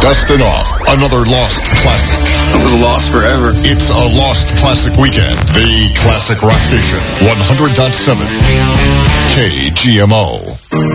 Dustin Off, another lost classic. It was lost forever. It's a lost classic weekend. The Classic Rock Station, 100.7 KGMO.